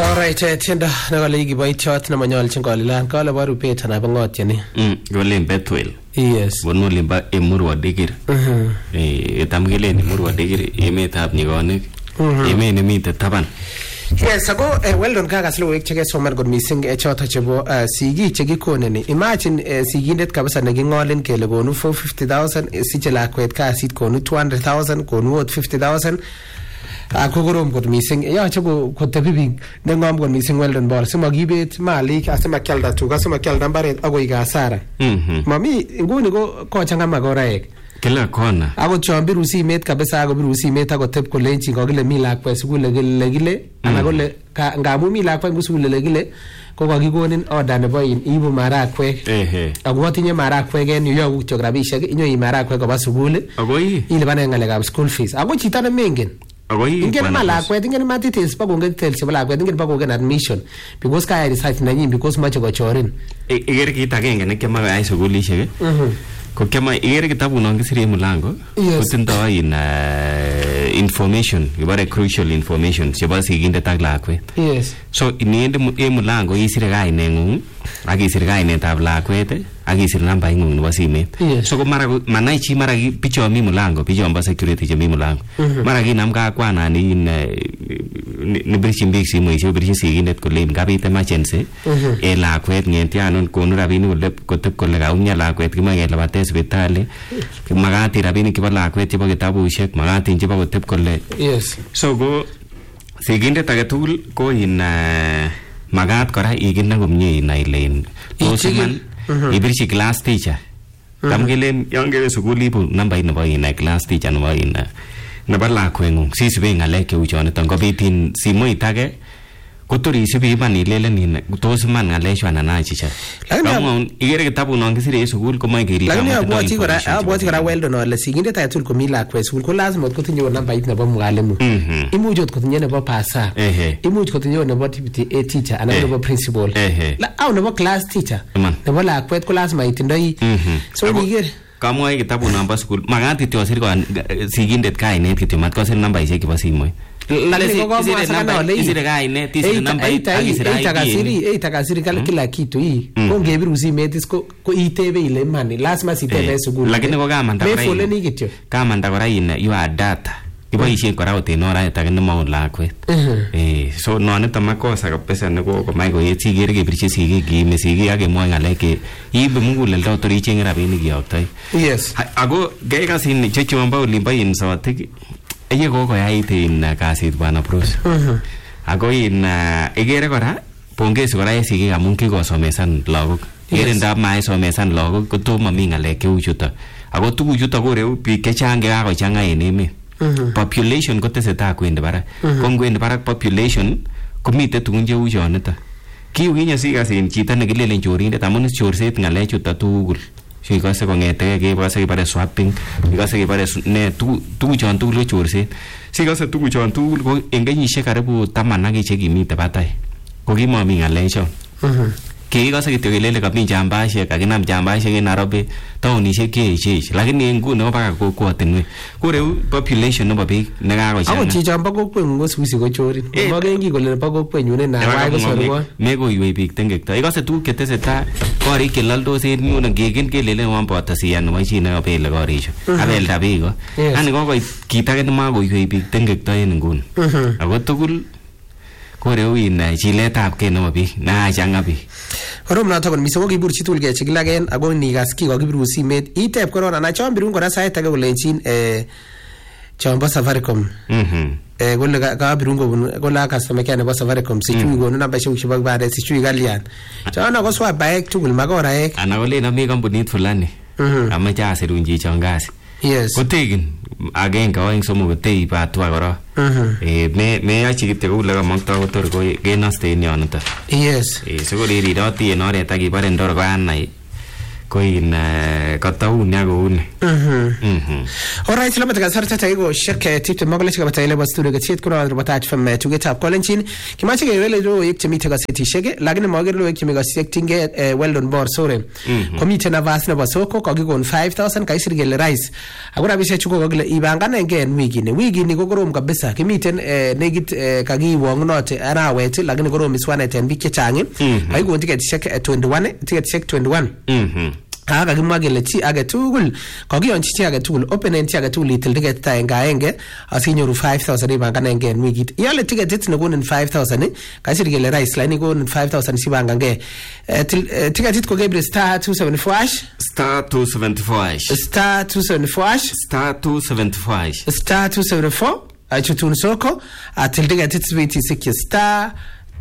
Alright, tiendo nakale kiboitiot nemanyolchin kolilan kale bo rupet anan bo ngotieni. Kolen Bethwell. Yes. Bunu limba Emurwa Dikir. Tam kelen Emurwa Dikir emetab nyigonik. Emet nemite taban. Yes, ako weldon kakas loek chekesoman kot mising choto chebo sigik chekikoneni. Imagine sigindet kabisa nekingolin kele konu 450,000 siche lakwet kasit konu 200,000 konu 50,000. Ako korom kot mising yoche kotebi biik nengom kot mising weldon bor simakibet malik asimakyalda tuga asimakyalda mbaret akoi kasara. Mami nguni ko kochanga makoraek kila kona ako chon biru simet kabisa ako biru simet ako tep kolenjin kokile mi lakwet sukul lekile ana kole ngamu mi lakwet eng sukul lekile ko kakikonin order nebo ibu marakwek ako atinye marakwek en yu yoku kityo rabisiek inyo marakwek koba sukul akoi ilipanen ngalekab school fees ako chito nemengen ingen ma lakwet ingen ma details pa kongen details chebo lakwet ingen pa kongen admission because kaya research nanyin because mache kochorin iger kit agenge nekiamache ayai sukulisiek ko kiama iger kitabut non kisire mulango kotindoi information ibare crucial information chebo sigindet ak lakwet. Yes. So iniende mulango isire kainengung ak isir kainetab lakwet ak isir nambaingung nebo simet. So ko mara manai chi mara picho mi mulango picho amba security chemi mulango mara kinam kakwana ni birchin biik simoisiek birchin sigindet kole ngabit emergency lakwet ngetianon konu rabinik kotep kole kaumia lakwet kimoe kelapate sipitali makat rabinik chebo lakwet chebo kitabusiek makat chebo kotep kole. Yes. So ko sigindet age tugul ko makat kora iginde komie inai ile tos iman ibirchi class teacher tam kelen yon kewe sukul ibu nambait nebo class teacher nebo lakwengung sisibe ngalek cheu choniton kobitin simoit age kotor isibi iman ilelen tos iman ngalechu anan achicha. Lakini igere kitabut non kisire sukul komoe kerib. Lakini abwoti kora weldon ale sigindet age tugul komi lakwet sukul ko lazima kotinye nambait nebo mwalimu. Imuch ot kotinye nebo pasar. Imuch kotinye nebo TPTA teacher anan nebo principal. Au nebo class teacher. Nebo lakwet ko lazima itindoi. So igere kamwae kitabut namba sukul makat kityo osir sigindet kainet kityo mat kosir nambaisiek chebo simoit. Lakini kwa isire kainet isire nambait ak isire itakasiri kila kitu hii ko ngebiru simet ko itebe ile imani lazima sitebe sukul. Lakini ko kamanda kora mefoleni kityo kamanda kora you are data iboisien kora oten orait age nemo lakwet. So nonito makosa kabisa neko komai koyet sigere kebirchi sigik kiime sigik ak kemwoe ngalek ibe muguleldo tor ichenge rabinik iyoktoi. Yes. Ako gekasin chechombo olimbo sotik eye kokoyait kasit bwana Bruce. Ako igere kora pongezi kora sigik amun kikosomesan lagok. Igere ndap maisomesan lagok kotomo mi ngalek cheu chuto. Ako tuguchuto koreu biik chechang kakochanga en emet. Population kotesetai kwendi barak. Ko ngwendi barak population komite tugun cheu chonito. Kiukinye sikasin chito nekilelen chorindet amun chorset ngalechuto tugul. Ikose kong'etege kebose kebare swapping, ikose kebare ne tuguchon tugul ko chorset. Sikose tuguchon tugul ko en kenyisiek karibu 10 ak chekimite batai. Ko kimomi ng'alechon. Kikose kityo kelele kami jambaisiek kakinam jambaisiek en Nairobi taonisiek cheechech lakini en nguni ko baka kokwotinwek koreu population nebo biik nekakochanga. Ako chichon bo kokweng'ung ko susi ko chorin. Mokengi kole nebo kokwenyun nawai ko sorwon. Mekoiwei biik tengekto. Ikose tuguk chetesetai korik chelaldos en yun ngeken kelelen wan boto siyan nebo chi nekabele korichu. Abelda biik ko. Ani kokoit kit age nemakoiwei biik tengekto en nguni. Ako tugul koreu chiletabgei nebo biik nachanga biik. Korom noto kon misong ko kibur chitugul kechikilagen ako nikas kikokibiru simet iteb korona na chon birun kora sait age kolenjin chombo Safaricom kole kabirun kobun kole customer care nebo Safaricom sichui konu nambaisiek chebo kibandet sichui kalyan chon ako swap baek tugul makoraek ana kolen ami kampunit fulani amache asirun chichon kasi. Yes. Kotegin agenge oeng somok kotei batwa kora. Meyochi kityo kou lekamokto kotor kenaste en yonito. Yes. Sikoriroti en oret ak ibore ndor ko anai koin kataun ya kouni. Alright, salamat kasarta tayo shirka tipte magala shiga batay leba studio gatsit kuna robata from tugeta kolenchin kimache ke wele ro yek chimi taga city shege lagine magere ro yek chimi ga sectinge well done bor sore komite na vas na basoko ko gigon 5000 kai sirgele rice agora bishe chuko gogle ibangana ngen wigi ni gogorom kabisa kimiten negit kagi wongnot arawet lagine gorom iswana ten bike changi ai go ticket check 21 ticket check 21 aga gimagele chi aga tugul kogion chi aga tugul open end aga tugul little ticket ta engaenge asinyoru 5000 ibangana ngen wigit yale ticket it nogonen 5000 kasirgele rice line gonen 5000 sibanganga ticket it ko gebre star 274 star 274 star 274 star 274 star 274 achutun soko atil ticket it biti sikye star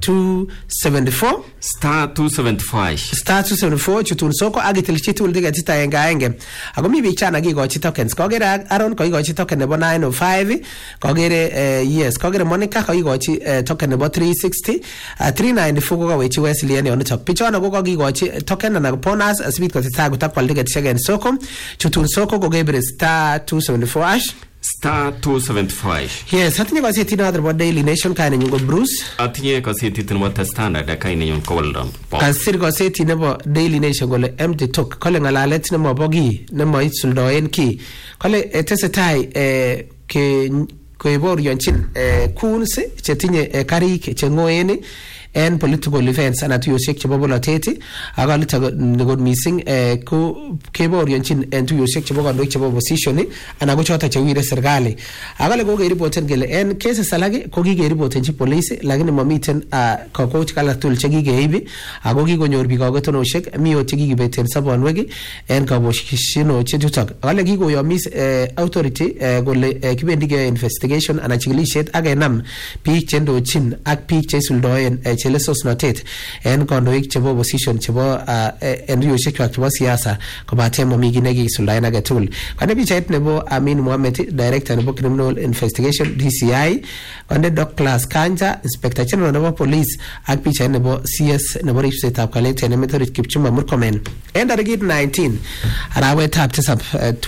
274 star 275 star 274 chutun soko agitil chitul diga tita engaenge agomi bichana gigo chi tokens kogere aron ko gigo chi token nebo 905 kogere yes kogere monica ko gigo chi token nebo 360 394 ko wechi Wesley ene on top pichona go gigo chi token na bonus asbit ko tsagu takwal diga tshegen soko chutun soko go gebre star 274 star 275 yes hatinye kwa seti na other Daily Nation kaine nyungo Bruce atinye kwa seti tinwa standard kaine nyon koldom kasir kwa seti nebo Daily Nation gole empty talk kole ngalalet nemo bogi nemo itsuldoen ki kole tesetai ke koibor yonchin kunse chetinye karik chengoeni en political events ana tuyosek chebo boloteti agalita ngod missing ko kebor yonchin en tuyosek chebo kandoik chebo opposition ana go chota chewire serikali agale go geripoten gele en kese salage ko gigeripoten chi police lakini mamiten ko coach kala tul chegigeibi ago gigonyor bigogo tonoshek miyo chegigibeten sabonwegi en kaboshishino chetutak agale gigoyomis authority gole kibendige investigation ana chigilishet agenam biik chendochin ak biik chesuldoen chelesos notet en kondoik chebo opposition chebo enrioshek chebo siasa kobate momigi negi suldaen agetul kane bichait nebo Amin Mohamed director nebo criminal investigation DCI kande Douglas Kanja inspector general nebo police ak bichait nebo CS nebo ripsetab kalet en Method Kipchumba Murkomen en tarikit 19 arawetab tisab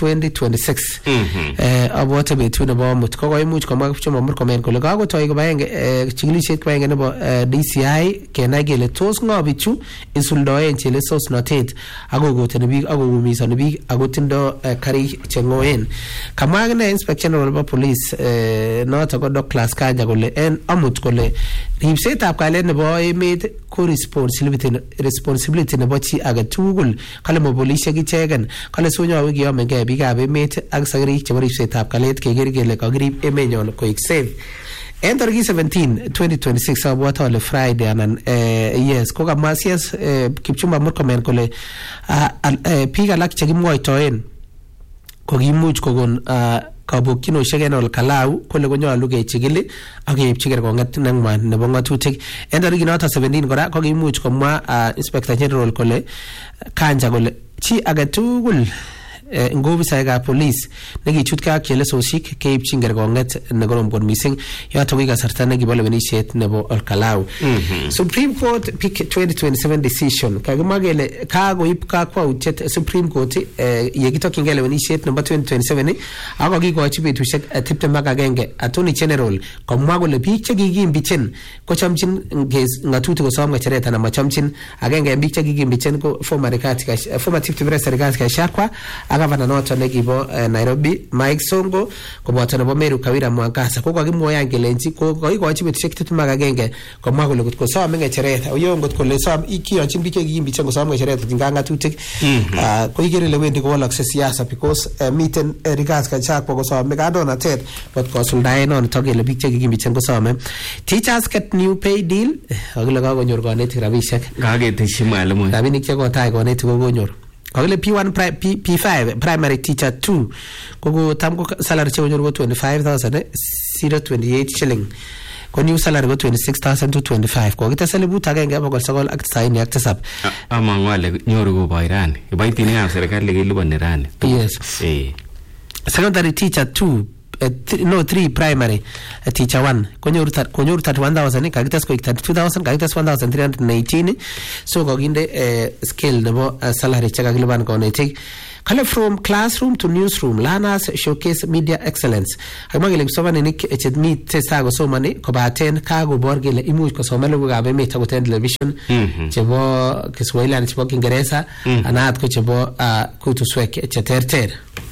2026 abote betut nebo mut kokoimuch komwa Kipchumba Murkomen kole kakotoi kobaenge chikilishet kobaenge nebo DCI kenai kele tos ngo bichu isuldoen chelesos notet akokoteni biik akokumisoni biik akotindo karik chengoen kamwa akine inspector general nebo police noto ko Douglas Kanja kole en amut kole ripsetab kalyet nebo emet ko responsibility nebo chi age tugul kale mo polisiek ichegen kale sonyowe kiyomengei biikab emet ak sakirik chebo ripsetab kalyet keker kele kakirib emenyon koik safe. En tarikit 17 2026 abwata ole Friday anan yes ko kamwa CS Kipchumba Murkomen kole biik alak chekimwoitoen ko kimuch kokon kabukyinoshek en ol Kalau kole konyolu kechikili ak keipchi kerkong'et neng'wan nebo ng'atutik en tarikit noto 17 kora ko kimuch komwa inspector general kole Kanja kole chi age tugul ngobisaekab police nekichutke ak chelesoshik keipchin kerkong'et nekorom kot missing yoto ko kasarta nekibo lewenishet nebo Olkalau. Supreme Court pick 2027 decision kakimwa kele kakoib kakwautiet Supreme Court yekitokyingei lewenishet nebo 2027 ako kikochi betusiek 21 Attorney General komwa kole biik chekikimbichen kochomchin ng'atutik kosom ng'echeret anan machomchin agenge en biik chekikimbichen ko former Deputy President Rigathi Gachagua gavana noto nekibo Nairobi Mike Sonko koboto nebo Meru Kawira Mwankasa ko kakimwoyan kelenji ko kokikochi betusiek 21 komwa kole kotko som ng'echeret oyo ngot kole som ikiyonjin biik chekikimbichen kosom ng'echeret kotinygei ak ng'atutik ko ikere ile wendi kowolokse siasa because miten Rigathi Gachagua kosome kandoinatet kot kosuldaen nonito kele biik chekikimbichen kosome teachers get new pay deal akile kakonyor konetik rabisiek kaketeshi mwalimu rabinik chekotai konetik kokonyor kakile P1 P5 primary teacher 2 koko tam ko salary chekonyor ko 25,028 shilling ko new salary ko 26,225 ko kita selebut agenge bokol sokol ak 97 amangwale nyoru ko bairani ibaitinikab serikali kelipani rani yes secondary teacher 2 3 primary teacher 1 konyoru 31,000 kakites koik 32,000 kakites 1,318 so kokinde scale nebo salary chekakilipan konetik. Kale from classroom to newsroom learners showcase media excellence. Akimwa kele kipsomaninik chemi testa kosomani kobaten kakobor kele imuch kosoman lugukab emet akoten television chebo Kiswahili anan chebo Kiingereza anaat ko chebo kutuswek cheterter.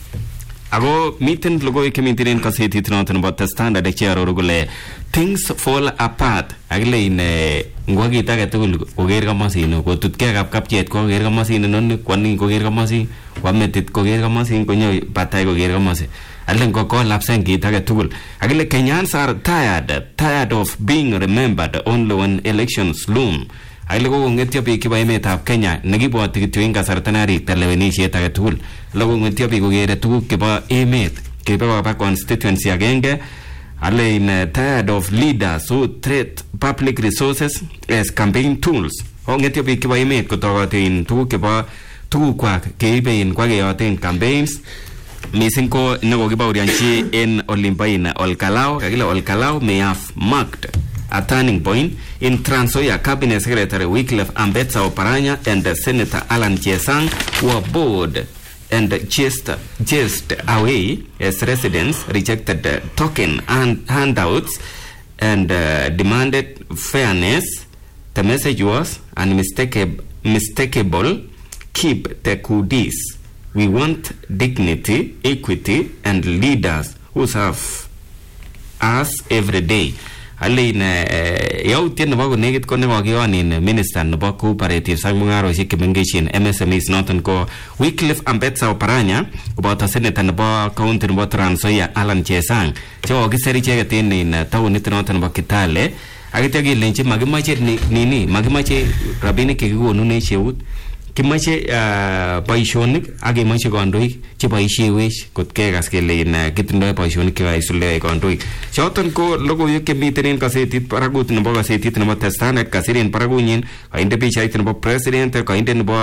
Ako miten logoiwek chemiten kasetit noton nebo The Standard chearoru kole things fall apart. Akile ine ngwakit age tugul koker komosin kotutkei kapkapchet koker komosin inoni kwani koker komosin kwametit koker komosin konyo batai koker komosin. Alen ko collapse kit age tugul. Akile Kenyans are tired of being remembered only when elections loom. Akile kongetyo biik chebo emetab Kenya nekibwoti kityo eng kasarta nerikta lewenisiet age tugul. Kongetyo biik kokere tuguk chebo emet kebe koba constituency agenge. Ale in tired of leaders who treat public resources as campaign tools. Kongetyo biik chebo emet kotokotin tuguk chebo tugukwak keibe in kwakeyoten campaigns. Missing ko nekokibaurianchi en olimpo in Olkalao. Kakile Olkalao may have marked a turning point in Trans Nzoia. Cabinet Secretary Wycliffe Ambetsa Oparanya and Senator Alan Chesang were bored and chased away as residents rejected token and handouts and demanded fairness. The message was unmistakable. Keep the goodies. We want dignity, equity, and leaders who serve us every day. Alin yautien nebo konekit ko nekokiyon in minister nebo cooperatives ak mungaroshek chemengechen MSMEs noton ko Wycliffe Ambetsa Oparanya koboto senator nebo county nebo Trans Nzoia Alan Chesang chekokiser icheket en taonit noton nebo Kitale akityo kelenchi makimache rabinik chekikonunech eut kimache boisionik ak kemoche kandoik cheboisiewech kot kekas kele kitindoi boisionik chekaisuldae kandoik. Choton ko logoiwek chemiten en kasetit barakut nebo kasetit nebo The Standard. Kasiren barakunyin kainde pichait nebo president, kainde nebo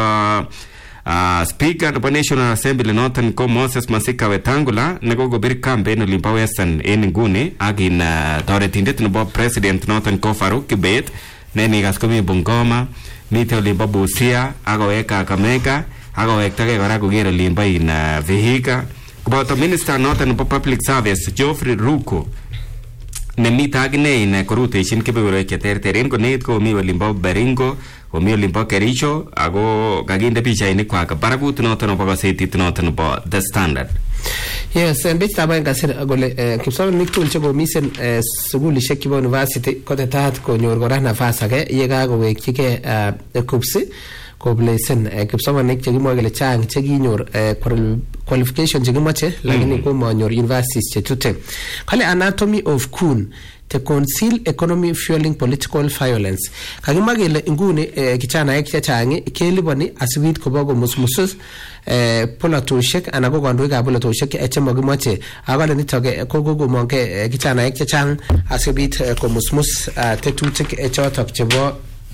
speaker nebo National Assembly noton ko Moses Masika Wetangula nekokobir campaign olimpo Western en nguni ak in toretindet nebo president noton ko Farouk Kibet nenikas komi Bungoma mite olimpo Busia akowek Kakamega akowektage kora koker olimpo in Vihiga koboto minister noton nebo public service Geoffrey Ruko nemite akine in korutechin kebeberwek cheterter en konekit komi olimpo Baringo komi olimpo Kericho ako kakinde pichainikwak barakut noton nebo kasetit noton nebo The Standard. Yes, and bit taban kasir kole kipsomaninik tugul chekomisen sukulishek chebo university kotetat konyor kora nafas age yekakowekchigei KUPPS koblesen kipsomaninik chekimwoe kele chang chekinyor qualification chekimoche lakini komanyor universities chetute. Kale anatomy of Kun to conceal economy fueling political violence. Kakimwa kele nguni kichanaek chechang keliponi asibit kobo komusmusus polatoshek anan ko kandoikab polatoshek chemakimoche akole nitok ko kokomonge kichanaek chechang asibit komusmus tetutik chotok chebo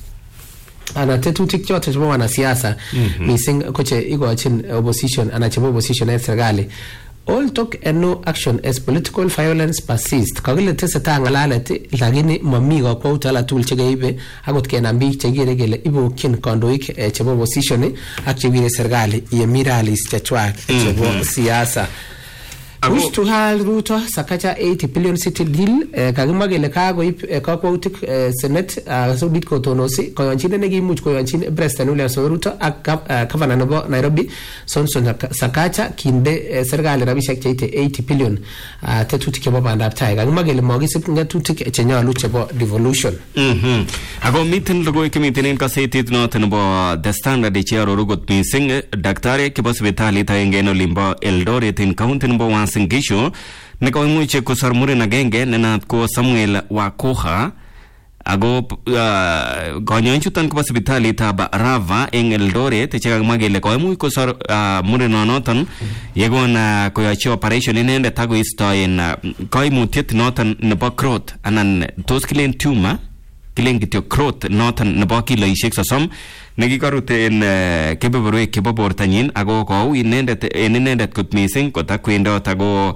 ana tetutik chotok chebo wanasiasa missing ko che ikochin opposition ana chebo opposition en serikali. All talk and no action as political violence persists. Kakile tesetai ngalalet lakini mami kakwaut ala tugul chekeibe akot kenam biik chekere kele ibokyin kandoik chebo opposition ak chewire serikali yemi rallies chechwak chebo siasa. Wish to hal Ruto Sakaja 80 billion city deal kakimwa kele kakoib kakwautik Senate asubit kotonosi koyonchin nekimuch koyonchin President William Ruto ak governor nebo Nairobi Johnson Sakaja kinde serikali rabishek cheite 80 billion tetutik chebo bandab tai kakimwa kele makisib ngatutik chenyolu chebo devolution. Ako miten logoiwek chemiten en kasetit noton nebo The Standard chearoru kot missing daktariek chebo sipitalit agenge en olimpo Eldoret en county nebo Uasin Gishu nekoimuche kosor muren agenge nenat ko Samuel Wakoha ako kanyoinchuton kobo sipitalitab Rava en Eldoret chekakimwa kele koimuch kosor murenonoton yekon koyochi operation inendet ak koistoen koimutiet noton nebo growth anan tos kilen tumor kilen kityo growth noton nebo kiloisiek 30 nekikarute en kebeberwek chebo bortanyin ako kou inendet kot missing kotakwendot ako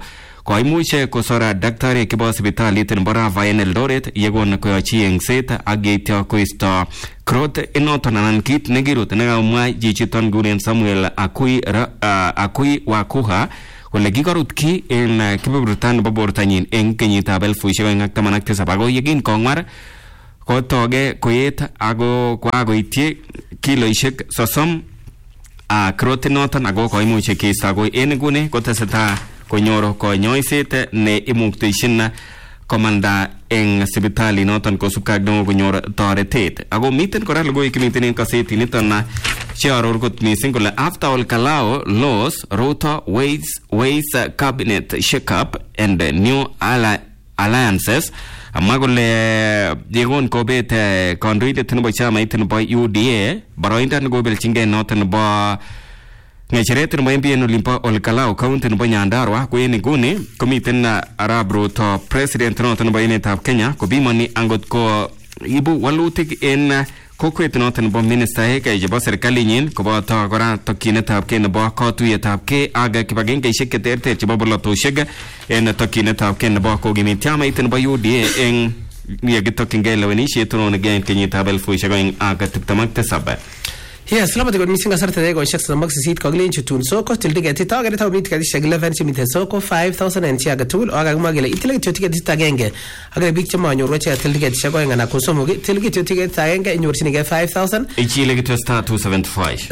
koimuche kosora daktari kibo sipitalit nebo Rafael Eldoret yekon koyochi engset ak yeityo koisto krot inoton anan kit nekirut nekamwa chichiton kuren Samuel Akui Wakuha kole kikorut ki en kebeberta nebo bortanyin en kenyitab 2017 ako yekin kong'war kotoge koyet ako kwakoityi kiloishek 30 krot inoton ako koimuche keisto ako en nguni kotesetai konyor konyoiset ne imukteishin komanda eng sipitali noton kosubkei ak neo konyor toretet ako miten kora logoiwek kimiten en kaseti niton chearor kot missing kole after all Kalao laws Ruto weighs cabinet shake-up and new alliances amwa kole yegon kobet kandoindet nebo chamait nebo UDA boroindo nekobelchingei noton nebo ngecheret nebo MP en olimpo Olkalou county nebo Nyandarua ko en nguni komiten Arap Ruto president noton nebo emetab Kenya kobimoni angot ko ibu walutik en kokwet noton nebo ministaek chebo serikalinyin koboto kora tokyinetab kei nebo katuyetab kei ak kibagengeisiek cheterter chebo bolotosiek en tokyinetab kei nebo kokimit chamait nebo UDA en yekitokyingei lewenisiet nekiyoe en kenyitab 2027. Yes, salamat kot missing kasarta dakikoshek 38 kokilenchi tun soko til tiketit agere tawo mi tiketishek 11 chemiten soko 5000 en chi agetugul akakimwa kele itil kityo tiketit agenge akere biik chemanyoru ichek til tiketishek oeng anan ko somok til kityo tiketit agenge inyorchinigei 5000 ichile kityo star 275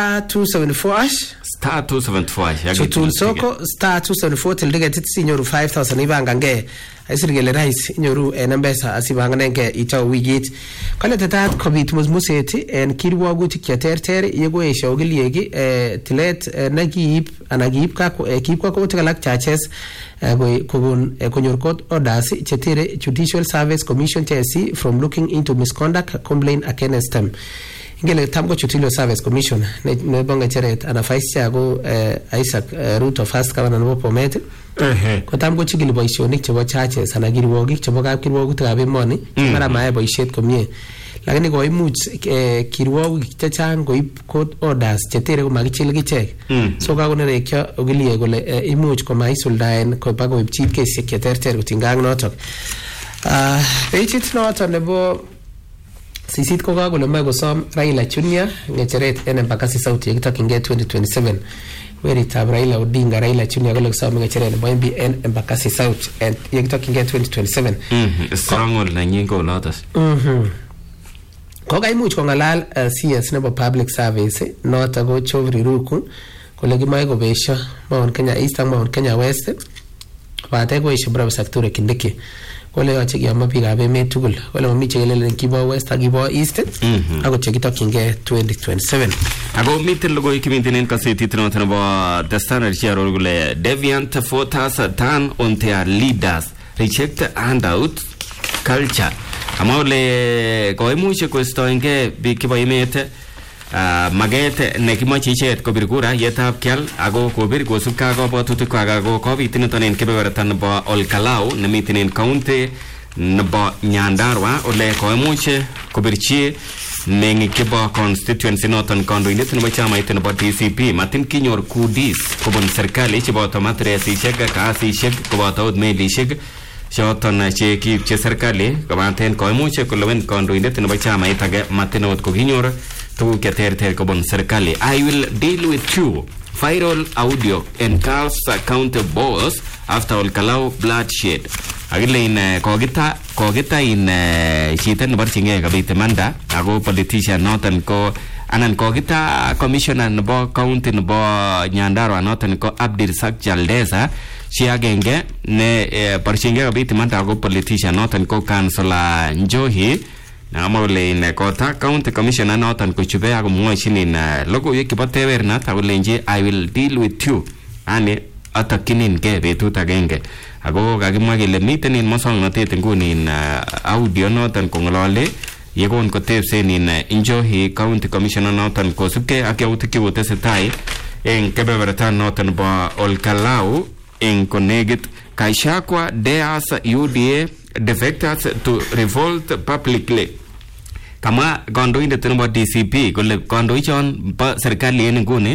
star 275 so tun soko star 274 til tiketit sinyoru 5000 ibangangei aisir kele rais inyoru en M-Pesa asibanganengei itau wikit kale tetat kobit musmuset en kirwogutik cheterter yekoesho okilieki tilet nekiib anan kiib kakwakutik alak chaches kokon konyor court orders chetere Judicial Service Commission JSC from looking into misconduct complaint against them. Ingele tam ko Judicial Service Commission ne bonga cheret ana vice chair ko Isaac Ruto first governor nebo Bomet ko tam ko chikili boisionik chebo churches ana kirwogik chebo kapkirwogutikab emoni mara maae boisiet komie lakini koimuch kirwogik chechang koib court orders chetere komakichil kichek so kakonerekyo okilie kole imuch komaisuldaen koba koib chief case cheterter kotinygei ak notok pechit noton nebo sisit ko kakole moe kosom Raila Junior ngecheret en Embakasi South yekitokyingei 2027 weritab Raila Odinga Raila Junior kole kosom ngecheret nebo MP en Embakasi South en yekitokyingei 2027 stronghold nanyin ko lotos ko kaimuch kong'alal CS nebo public service noto ko Geoffrey Ruku kole kimoe kobesho Mount Kenya East ak Mount Kenya West kobate koesho Professor Kithure Kindiki kole yoche kiyama biikab emet tugul kole mami chekelelen kibo West ak kibo East akot chekitokyingei 2027 ako miten logoiwek kimiten en kasetit noton nebo The Standard chearor kole deviant voters turn on their leaders reject handout culture amwa kole koimuche koistoengei biik chebo emet maget nekimoche ichet kobir kura yetab kial ako kobir kosubkei ak kabwatutik ako kobit niton en kebeberta nebo Olkalou nemiten en county nebo Nyandarua ole koimuche kobirchi meng'ik chebo constituency noton kandoindet nebo chamait nebo DCP matin kinyor kudis kobun serikali cheboto matresishek kasishek koboto ot melishek choton chekiipchi serikali kobaten koimuche kolewen kandoindet nebo chamait age matin ot kokinyor tuguk cheterter kobun serikali. I will deal with you. Viral audio engulfs county boss after Olkalou bloodshed. Akile in kogita in chito neborchingei kabit manda ako politician noton ko anan kogita commissioner nebo county nebo Nyandarua noton ko Abdirizak Jaldesa chi agenge ne borchingei kabit manda ako politician noton ko Councillor Njohi namole in kota county commissioner noton kochube ak komwochin in logoiwek chebo tebernat akolenji I will deal with you ani atakyinin ke betut agenge ako kakimwa kele miten in mosongnotet nguni in audio noton kong'olole yekon kotebsen in Njohi county commissioner noton kosubkei ak yautik chekotesetai en kebeberta noton bo Olkalou en konegit Kaishakwa dares UDA defectors to revolt publicly. Kama kandoindet nebo DCP kole kandoichon bo serikali en nguni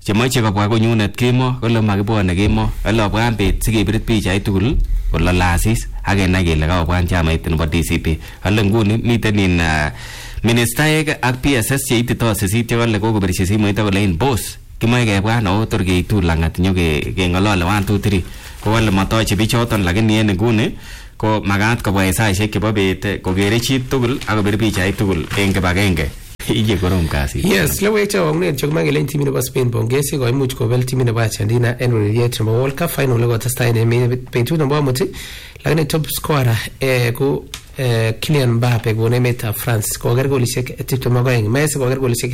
chemoche kobwa konyunet kemo kole makibwone kemo ole obwan bet sikebirit pichait tugul kolole asis ak kenai kele kabwan chamait nebo DCP ole nguni miten in ministaek ak PSS cheitito sisit chekole kokobirchi simoit akole in boss kimoe kebwan o tor keitu langat nyo keng'olole 1 2 3 kowole motoche bichoton lakini en nguni ko makat kobwa en saisiek chebo bet kokere chi tugul akobir pichait tugul en kibagenge. Ije korom kasi. Yes, lewe chawangnet chokuma ngelen timu nebo Spain pongezi koimuch kobel timu nebo Argentina en ureriet nebo World Cup final lego testai ne betut nebo amut lakini top scorer ko Kylian Mbappe ko emetab France koger golisiek 22 Messi koger golisiek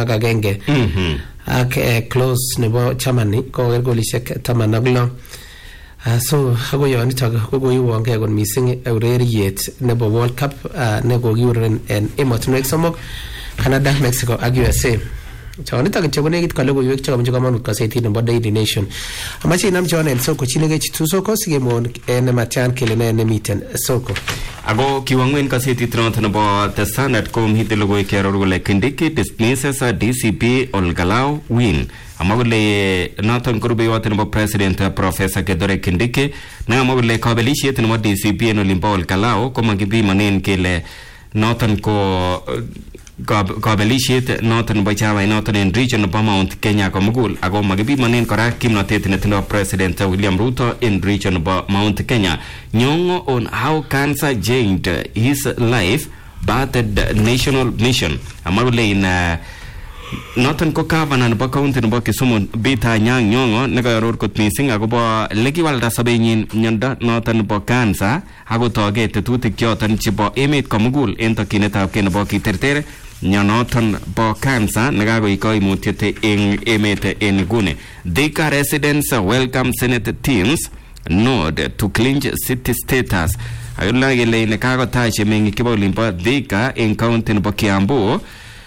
21 ak close nebo Germany koger golisiek 16 so hago yon nitok ko koiwonge kon missing ureriet nebo World Cup ne kokiureren en emotinwek somok Canada, Mexico ak USA. Chonito kityo ko nekit kale koiwek chekamoche kamanut kasetit nebo Daily Nation. Amache inam chon en soko chinege chitu soko sigemon en matyan kele ne nemiten soko. Ako kiwangwen kasetit noton nebo The Standard ko mhite logoy kiaror kole Kindiki dismisses DCP Olgalao win. Ama kole noton kurubeyot nebo President Professor Kithure Kindiki na ama kole kabelisiet nebo DCP en Olimpo Olgalao ko makipimanen kele noton ko kabelisiet noton nebo chama noton en region nebo Mount Kenya komugul ako makipimanen kora kimnotet netindo President William Ruto in region nebo Mount Kenya. Nyongo on how cancer changed his life battered national mission. Amarule in noton ko governor nebo county nebo Kisumu Bita Anyang' Nyong'o nekaaror kot missing akobo lekiwalda sobenyin miondo noton nebo cancer akotoge tetutik choton chebo emet komugul en tokyinetab kei nebo kiterter mionoton bo cancer nekakoik koimutiet en emet en nguni. Thika residents welcome Senate teams nod to clinch city status. Ayulla kele nekakotach meng'ik chebo olimbo Thika en county nebo Kiambu.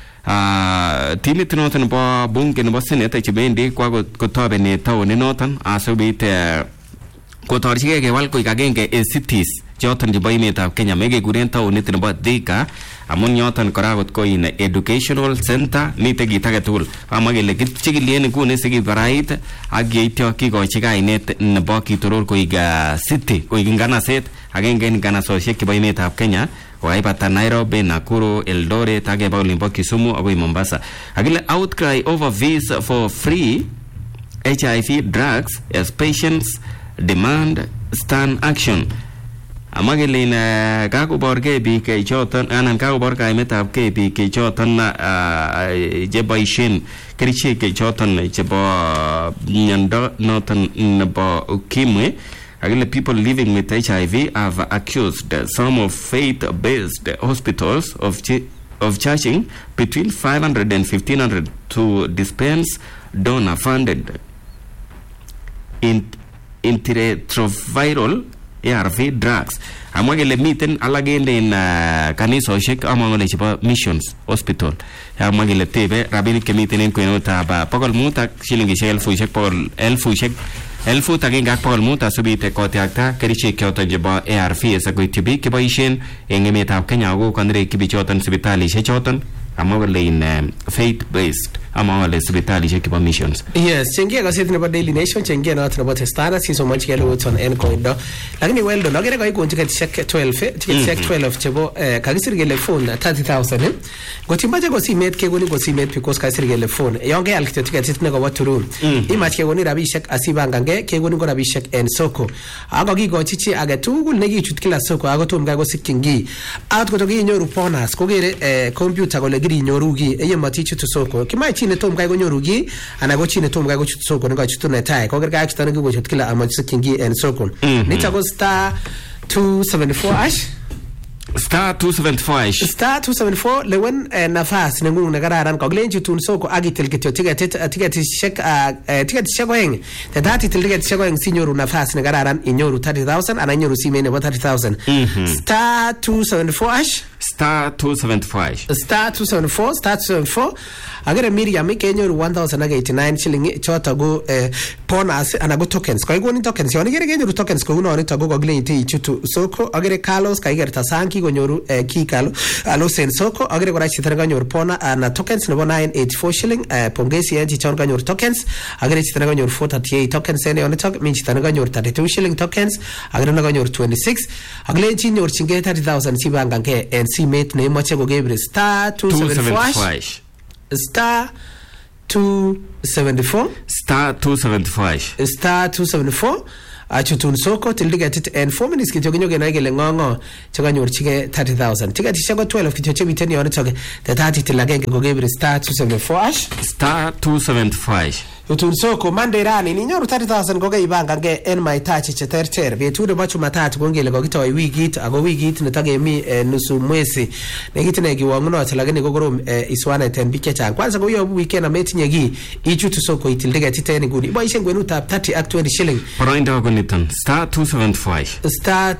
Timit noton nebo bunge nebo Senate chebendi kwa kotobeni taonit noton asikobit kotorchigei kewal koik agenge en cities choton chebo emetab Kenya mekekuren taonit nebo Thika amun yoton kora kot ko in educational center mite kit age tugul amwa kele kichikilien nguni sikibarait ak yeityo kikochi kainet nebo kitoror koik city koik nganaset agenge en nganasosiek chebo emetab Kenya koaibata Nairobi, Nakuru, Eldoret ak keba olimbo Kisumu akoi Mombasa. Akile outcry over fees for free HIV drugs as patients demand stern action. Amagile na kakoborgei biik choton anan kakobor kaimetab kei biik choton jeboisien kerichek choton chebo miondo noton nebo ukimwi. Again, people living with HIV have accused some of faith-based hospitals of charging between 500 and 1,500 to dispense donor-funded antiretroviral ARV drugs. Amwa kele miten alagende in kanisosiek amangole chebo Missions Hospital. Amwa kele tebe rabinik chemiten en kwenutab 500 ak shilingishek 1,500 asubite kotiakta kerichek choton chebo ARV sakoityi biik cheboisien en emetab Kenya ako kanrek bichoton sipitalisiek choton amwa kole in faith based amwa kole sipitalisiek chebo Missions. Yes, chengia gaset nebo Daily Nation chengia noton nebo The Standard sisomonchi kele uton en koindo lakini well done agere kai konji ketishek 12 chebo kakisir kele phone 30,000 ngotimache kosimet kegoni kosimet because kakisir kele phone yonge al ketit nebo turun imach kegoni rabishek asibangange kegoni ko rabishek en soko ako kikochi chi age tugul nekichut kila soko ako tom kai kosikyin gi at koto kinyoru bonus kokere computer kole giri nyoru gi eyematichutu soko kimach chine tom kai konyoru gi ana ko chine tom kai kochut soko nekachutu netai kokerkai chutane kochut kila amasikyin gi en soko nitako star 274 ash Star 274 lewen nafas nengung nekararan koklenchi tun soko akitil kityo tiketishek oeng tetatil tiketishek oeng sinyoru nafas nekararan inyoru 30,000 ana inyoru simet nebo 30,000 Star 274 ash star 275 star 274 agere Miriam kenyoru 1089 shilling choto go bonus ana go tokens ko igoni tokens yon igere kenyoru tokens ko uno nito go goglete ichutu soko agere Carlos kaigerta sanki konyoru kikalo alosen soko agere kora chitara kanyoru pona ana tokens nebo 984 shilling pongezi yanti chon kanyoru tokens agere chitara kanyoru 438 tokens ene on tok min chitara kanyoru 32 shilling tokens agere na kanyoru 26 agere chinyor chinge 30000 sibangange en simet ne moche go gebre star 275 star 274 star 275 star 274 achutun soko tildiga tit en 4 minutes kityo kinyo gena gele ngongo chakanyor chige 30000 tiga tishago 12 kityo chebiten yon toke the 30 tilagenge go gebre star 274 star 275 utun soko Monday rani ni nyoru 30000 goga ibanga nge en my touch cheterter betude machu matatu kongele kokitoi wikit ago wikit netage mi nusu mwezi nekitine kiwanguno lakini gogorom iswana ten bikechang kwanza ko yo weekend ametinye gi ichutu soko itildiga titeni gudi boishe ngwenu tap 30 ak 20 shilling poroindo koniton star 275 star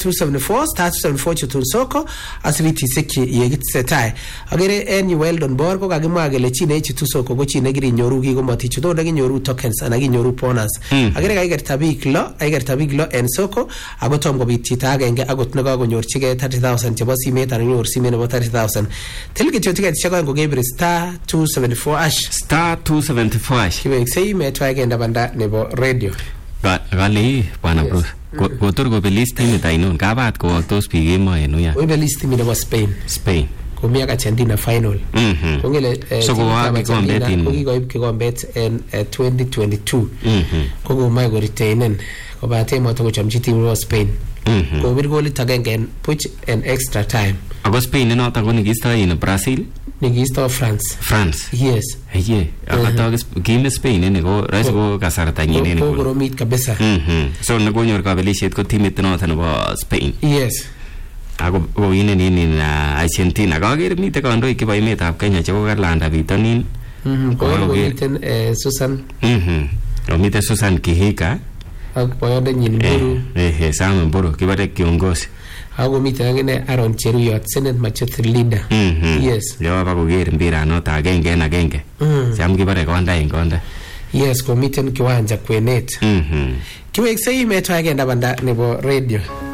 274 chutun soko asibiti seki yegitsetai agere en Weldon bor ko kagimwa gele chine ichutu soko go chine giri nyoru gi go mati chuto ndagi nyoru tokens ana ginyoru bonus agere kaigerta big lo en soko agotom go bitita agenge agot ne kagonyorchige 30000 chebo simet ana nyor simet nebo 30000 tilge chotige chako go gebre star 274 ash star 275 kiwe sei metwa agenda banda nebo radio gali bwana bro gotor go belisti ni tainon kabat ko waktos pige mo enuya we belisti mi nebo Spain komia ka Argentina final kongele so go wa kikombet in kokigoib kikombet en 2022 kogo mai go retainen ko bate mo to chomchi team of Spain ko bir golit agenge en push en extra time ago Spain no ta go ni gisto in Brazil ni gisto France yes ye agato game Spain ne go rais go kasarta nyine ne go romit kabisa so ne go nyor kabelishet ko teamit no ta nebo Spain yes ago yine ni Argentina kager mite kandoik kibo emetab Kenya chebo Kalanda bitonin ko miten Susan mite Susan Kihika ak boyode nyin Mburu Sam Mburu kibare kiongozi ago miten agene Aaron Cheruyot Senate Majority Leader yes yo ba koger mpira no ta agenge sam kibare konda ingonda yes ko miten kiwanja kwenet kiweksei metwa agenda banda nebo radio